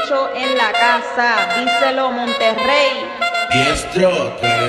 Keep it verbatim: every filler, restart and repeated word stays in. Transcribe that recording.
hecho en la casa. Díselo, Monterrey. Diestro, tú eres